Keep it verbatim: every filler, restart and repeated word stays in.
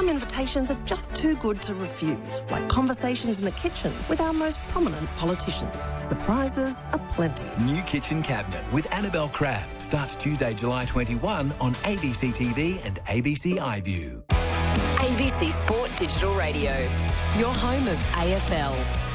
Some invitations are just too good to refuse, like conversations in the kitchen with our most prominent politicians. Surprises aplenty. New Kitchen Cabinet with Annabelle Crabb starts Tuesday, July twenty-first on A B C T V and A B C iView. A B C Sport Digital Radio, your home of A F L.